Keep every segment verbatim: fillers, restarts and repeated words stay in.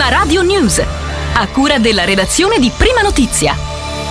Prima Radio News, a cura della redazione di Prima Notizia.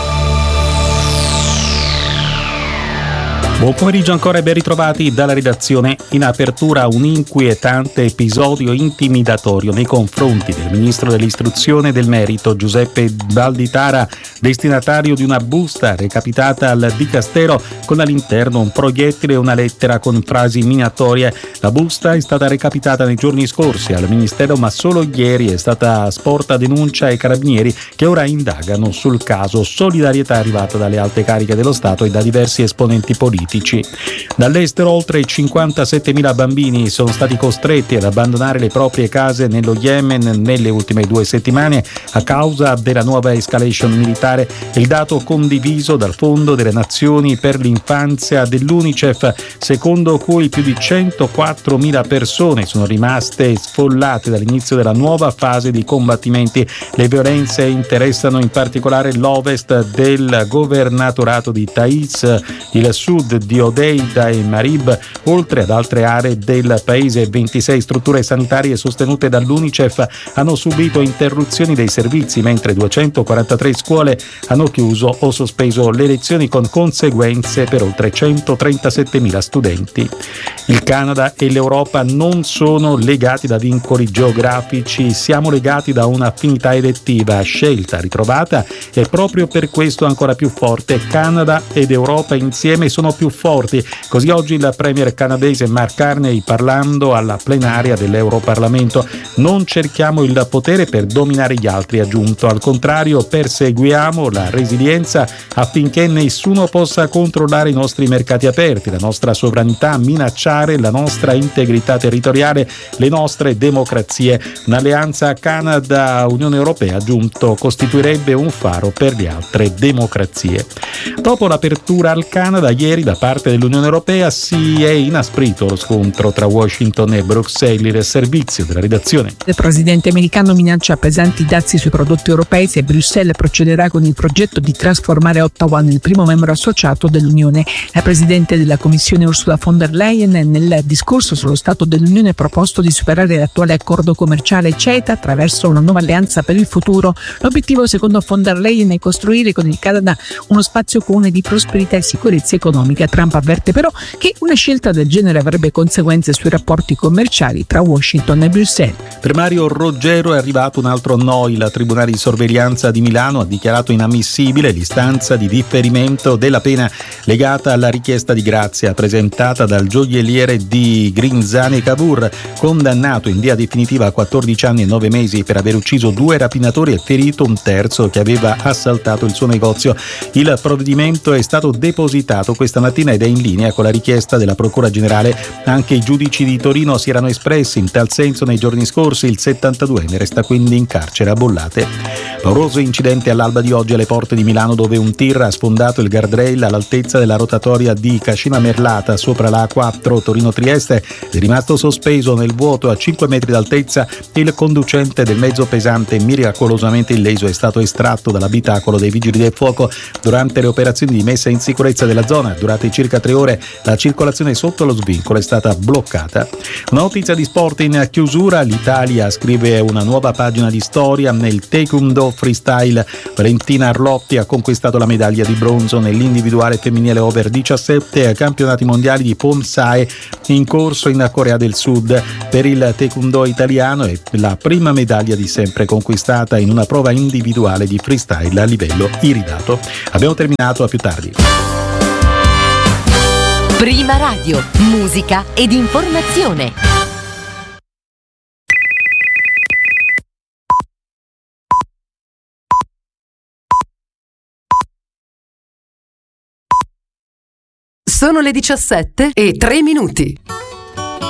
Buon pomeriggio ancora e ben ritrovati dalla redazione. In apertura un inquietante episodio intimidatorio nei confronti del ministro dell'istruzione e del merito Giuseppe Valditara, destinatario di una busta recapitata al dicastero con all'interno un proiettile e una lettera con frasi minatorie. La busta è stata recapitata nei giorni scorsi al ministero, ma solo ieri è stata sporta denuncia ai carabinieri che ora indagano sul caso. Solidarietà arrivata dalle alte cariche dello Stato e da diversi esponenti politici. Dall'estero oltre cinquantasettemila bambini sono stati costretti ad abbandonare le proprie case nello Yemen nelle ultime due settimane a causa della nuova escalation militare. Il dato condiviso dal Fondo delle Nazioni per l'Infanzia dell'UNICEF, secondo cui più di centoquattromila persone sono rimaste sfollate dall'inizio della nuova fase di combattimenti. Le violenze interessano in particolare l'ovest del governatorato di Taiz, il sud di Odeida e Marib, oltre ad altre aree del paese. ventisei strutture sanitarie sostenute dall'UNICEF hanno subito interruzioni dei servizi, mentre duecentoquarantatré scuole hanno chiuso o sospeso le lezioni, con conseguenze per oltre centotrentasettemila studenti. Il Canada e l'Europa non sono legati da vincoli geografici, siamo legati da un'affinità elettiva, scelta ritrovata, e proprio per questo ancora più forte. Canada ed Europa insieme sono più forti. Così oggi il premier canadese Mark Carney, parlando alla plenaria dell'Europarlamento: non cerchiamo il potere per dominare gli altri, ha aggiunto, al contrario perseguiamo la resilienza affinché nessuno possa controllare i nostri mercati aperti, la nostra sovranità, minacciare la nostra integrità territoriale, le nostre democrazie. Un'alleanza Canada-Unione Europea, ha aggiunto, costituirebbe un faro per le altre democrazie. Dopo l'apertura al Canada, ieri da parte dell'Unione Europea si è inasprito lo scontro tra Washington e Bruxelles. Il servizio della redazione. Il presidente americano minaccia pesanti dazi sui prodotti europei se Bruxelles procederà con il progetto di trasformare Ottawa nel primo membro associato dell'Unione. La presidente della Commissione Ursula von der Leyen, nel discorso sullo Stato dell'Unione, ha proposto di superare l'attuale accordo commerciale CETA attraverso una nuova alleanza per il futuro. L'obiettivo, secondo von der Leyen, è costruire con il Canada uno spazio comune di prosperità e sicurezza economica. Trump avverte però che una scelta del genere avrebbe conseguenze sui rapporti commerciali tra Washington e Bruxelles. Per Mario Roggero è arrivato un altro no. Il Tribunale di sorveglianza di Milano ha dichiarato inammissibile l'istanza di differimento della pena legata alla richiesta di grazia presentata dal gioielliere di Grinzane Cavour, condannato in via definitiva a quattordici anni e nove mesi per aver ucciso due rapinatori e ferito un terzo che aveva assaltato il suo negozio. Il provvedimento è stato depositato questa mattina ed è in linea con la richiesta della Procura Generale. Anche i giudici di Torino si erano espressi in tal senso nei giorni scorsi. Il settantaduenne resta quindi in carcere a Bollate. Pauroso incidente all'alba di oggi alle porte di Milano, dove un tir ha sfondato il guardrail all'altezza della rotatoria di Cascina Merlata sopra la A quattro Torino-Trieste. È rimasto sospeso nel vuoto a cinque metri d'altezza. Il conducente del mezzo pesante, miracolosamente illeso, è stato estratto dall'abitacolo dei vigili del fuoco durante le operazioni di messa in sicurezza della zona. Durate circa tre ore la circolazione sotto lo svincolo è stata bloccata. Una notizia di sport in chiusura: l'Italia scrive una nuova pagina di storia nel taekwondo freestyle. Valentina Arlotti ha conquistato la medaglia di bronzo nell'individuale femminile over diciassette ai campionati mondiali di Pomsae in corso in Corea del Sud. Per il taekwondo italiano è la prima medaglia di sempre conquistata in una prova individuale di freestyle a livello iridato. Abbiamo terminato, a più tardi. Prima Radio, musica ed informazione. Sono le diciassette e tre minuti.